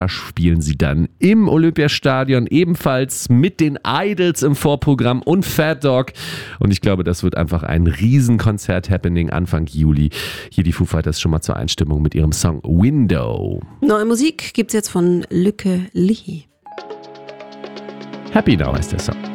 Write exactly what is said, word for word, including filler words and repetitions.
spielen sie dann im Olympiastadion, ebenfalls mit den Idols im Vorprogramm und Fat Dog. Und ich glaube, das wird einfach ein Riesenkonzert-Happening Anfang Juli. Hier die Foo Fighters schon mal zur Einstimmung mit ihrem Song Window. Neue Musik gibt's jetzt von Lücke Lee. Happy Now heißt der Song.